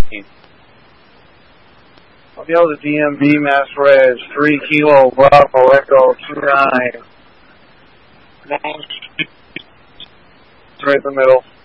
I'll be able to DMV Mass Res 3 Kilo Bravo Echo 29. Right in the middle.